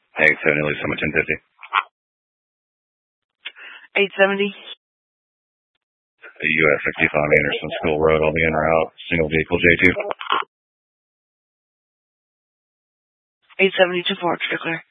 870, Lisa, 1050. 870. US 65 Anderson School Road, I'll be in or out. Single vehicle J2. 872 4, clear.